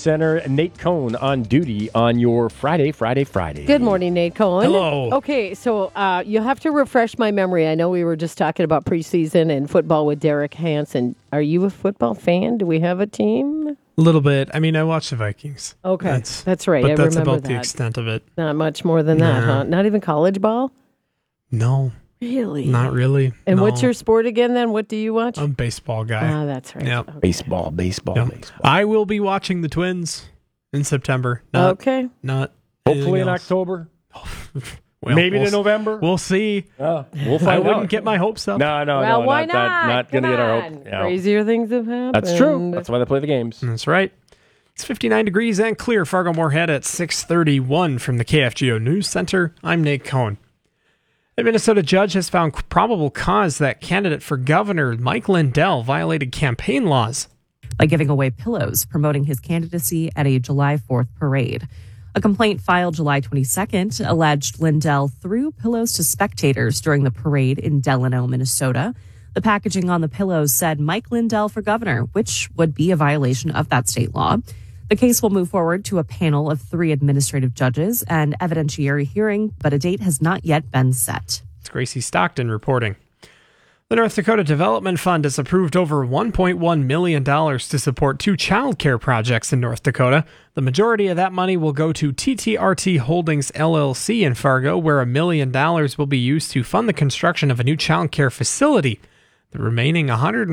Center. Nate Cohn on duty on your Friday. Good morning, Nate Cohn. Hello. Okay, so you have to refresh my memory. I know we were just talking about preseason and football with Derek Hansen. Are you a football fan? Do we have a team? A little bit. I mean, I watch the Vikings. Okay, that's right. But I that's remember about that. the extent of it. Not much more than that, huh? Not even college ball? No. Really? Not really. And no. what's your sport again then? What do you watch? I'm a baseball guy. Ah, that's right. Yep. Okay. Baseball. Yep. I will be watching the Twins in September. Okay. Not hopefully in else. October. Well, Maybe we'll in November. We'll see. We'll I find out. wouldn't get my hopes up. No, Well, why not? Not going to Come get our on. hope. Yeah. Crazier things have happened. That's true. That's why they play the games. That's right. It's 59 degrees and clear. Fargo-Moorhead at 6:31 from the KFGO News Center. I'm Nate Cohn. A Minnesota judge has found probable cause that candidate for governor Mike Lindell violated campaign laws by giving away pillows promoting his candidacy at a July 4th parade. A complaint filed July 22nd alleged Lindell threw pillows to spectators during the parade in Delano, Minnesota. The packaging on the pillows said Mike Lindell for governor, which would be a violation of that state law. The case will move forward to a panel of 3 administrative judges and evidentiary hearing, but a date has not yet been set. It's Gracie Stockton reporting. The North Dakota Development Fund has approved over $1.1 million to support 2 child care projects in North Dakota. The majority of that money will go to TTRT Holdings LLC in Fargo, where $1 million will be used to fund the construction of a new child care facility. The remaining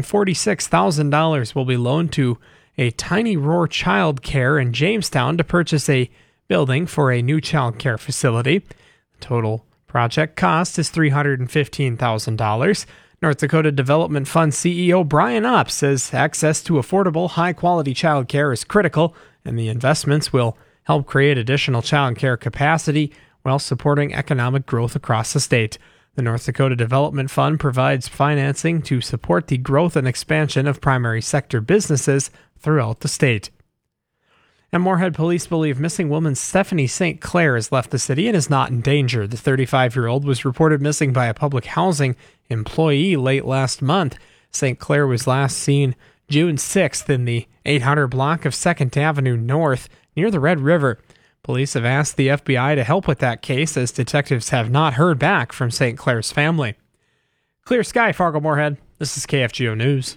$146,000 will be loaned to a Tiny Roar Child Care in Jamestown to purchase a building for a new child care facility. The total project cost is $315,000. North Dakota Development Fund CEO Brian Opp says access to affordable, high-quality child care is critical, and the investments will help create additional child care capacity while supporting economic growth across the state. The North Dakota Development Fund provides financing to support the growth and expansion of primary sector businesses throughout the state. And Moorhead police believe missing woman Stephanie St. Clair has left the city and is not in danger. The 35-year-old was reported missing by a public housing employee late last month. St. Clair was last seen June 6th in the 800 block of 2nd Avenue North near the Red River. Police have asked the FBI to help with that case as detectives have not heard back from St. Clair's family. Clear sky, Fargo-Moorhead. This is KFGO News.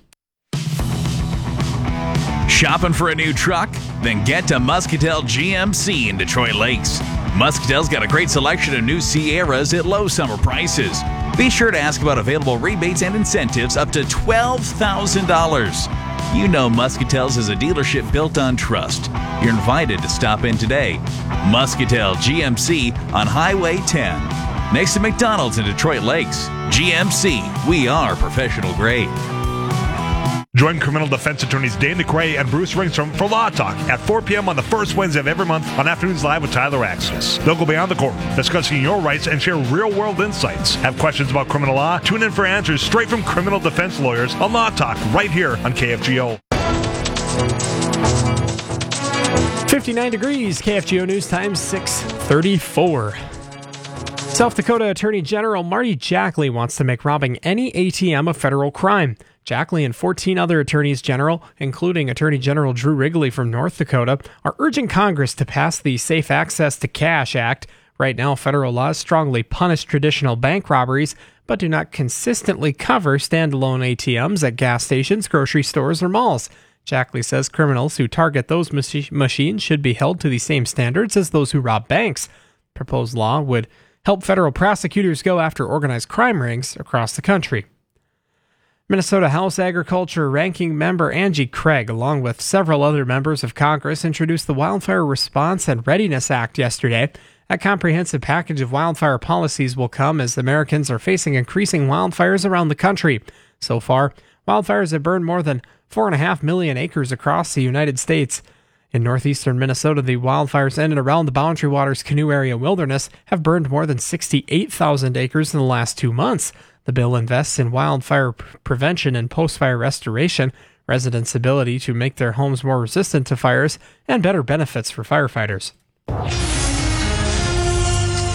Shopping for a new truck? Then get to Muscatel GMC in Detroit Lakes. Muscatel's got a great selection of new Sierras at low summer prices. Be sure to ask about available rebates and incentives up to $12,000. You know Muscatel's is a dealership built on trust. You're invited to stop in today. Muscatel GMC on Highway 10. Next to McDonald's in Detroit Lakes. GMC, we are professional grade. Join criminal defense attorneys Dane McRae and Bruce Ringstrom for Law Talk at 4 p.m. on the first Wednesday of every month on Afternoons Live with Tyler Axis. They'll go beyond the court, discussing your rights and share real-world insights. Have questions about criminal law? Tune in for answers straight from criminal defense lawyers on Law Talk right here on KFGO. 59 degrees, KFGO News Time, 6:34. South Dakota Attorney General Marty Jackley wants to make robbing any ATM a federal crime. Jackley and 14 other attorneys general, including Attorney General Drew Wrigley from North Dakota, are urging Congress to pass the Safe Access to Cash Act. Right now, federal laws strongly punish traditional bank robberies, but do not consistently cover standalone ATMs at gas stations, grocery stores, or malls. Jackley says criminals who target those machines should be held to the same standards as those who rob banks. Proposed law would help federal prosecutors go after organized crime rings across the country. Minnesota House Agriculture Ranking Member Angie Craig, along with several other members of Congress, introduced the Wildfire Response and Readiness Act yesterday. A comprehensive package of wildfire policies will come as Americans are facing increasing wildfires around the country. So far, wildfires have burned more than 4.5 million acres across the United States. In northeastern Minnesota, the wildfires in and around the Boundary Waters Canoe Area Wilderness have burned more than 68,000 acres in the last 2 months. The bill invests in wildfire prevention and post-fire restoration, residents' ability to make their homes more resistant to fires, and better benefits for firefighters.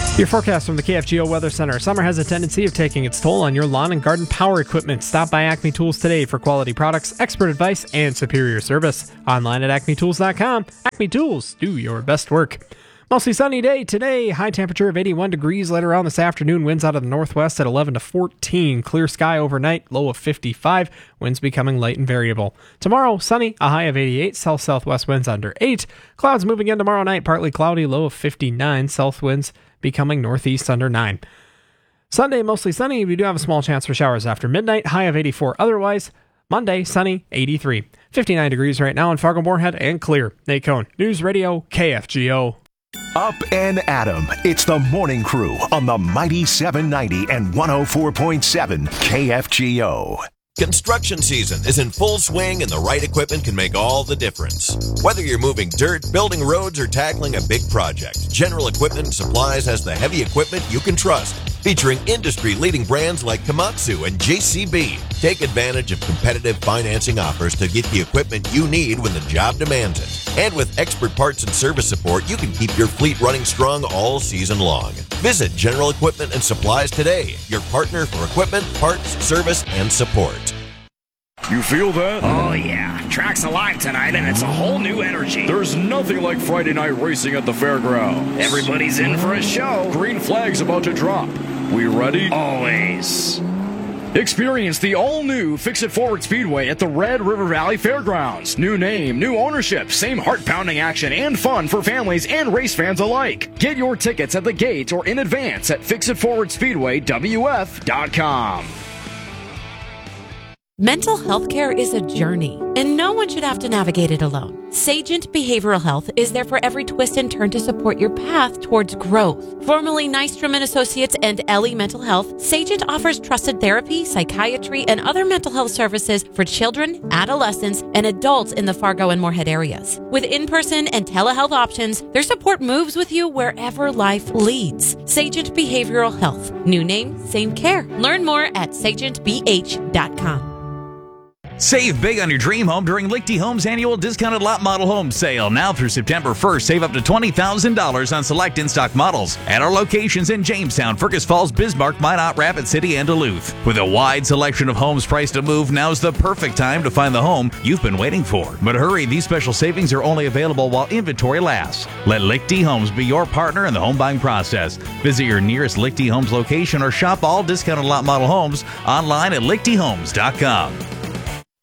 Your forecast from the KFGO Weather Center. Summer has a tendency of taking its toll on your lawn and garden power equipment. Stop by Acme Tools today for quality products, expert advice, and superior service. Online at acmetools.com. Acme Tools, do your best work. Mostly sunny day today. High temperature of 81 degrees. Later on this afternoon, winds out of the northwest at 11 to 14. Clear sky overnight, low of 55. Winds becoming light and variable. Tomorrow, sunny, a high of 88. South-southwest winds under 8. Clouds moving in tomorrow night, partly cloudy, low of 59. South winds becoming northeast under 9. Sunday, mostly sunny. We do have a small chance for showers after midnight. High of 84 otherwise. Monday, sunny, 83. 59 degrees right now in Fargo-Moorhead and clear. Nate Cohn, News Radio, KFGO. Up and Adam. It's the Morning Crew on the Mighty 790 and 104.7 KFGO. Construction season is in full swing, and the right equipment can make all the difference. Whether you're moving dirt, building roads, or tackling a big project, General Equipment Supplies has the heavy equipment you can trust, featuring industry-leading brands like Komatsu and JCB. Take advantage of competitive financing offers to get the equipment you need when the job demands it. And with expert parts and service support, you can keep your fleet running strong all season long. Visit General Equipment and Supplies today, your partner for equipment, parts, service, and support. You feel that? Oh yeah, track's alive tonight and it's a whole new energy. There's nothing like Friday night racing at the fairgrounds. Everybody's in for a show. Green flag's about to drop. We ready? Always. Experience the all-new Fix-It Forward Speedway at the Red River Valley Fairgrounds. New name, new ownership, same heart-pounding action and fun for families and race fans alike. Get your tickets at the gate or in advance at fixitforwardspeedwaywf.com. Mental health care is a journey, and no one should have to navigate it alone. Sagent Behavioral Health is there for every twist and turn to support your path towards growth. Formerly Nystrom & Associates and Ellie Mental Health, Sagent offers trusted therapy, psychiatry, and other mental health services for children, adolescents, and adults in the Fargo and Moorhead areas. With in-person and telehealth options, their support moves with you wherever life leads. Sagent Behavioral Health. New name, same care. Learn more at sagentbh.com. Save big on your dream home during Lichty Homes' annual discounted lot model home sale. Now through September 1st, save up to $20,000 on select in-stock models at our locations in Jamestown, Fergus Falls, Bismarck, Minot, Rapid City, and Duluth. With a wide selection of homes priced to move, now's the perfect time to find the home you've been waiting for. But hurry, these special savings are only available while inventory lasts. Let Lichty Homes be your partner in the home buying process. Visit your nearest Lichty Homes location or shop all discounted lot model homes online at lichtyhomes.com.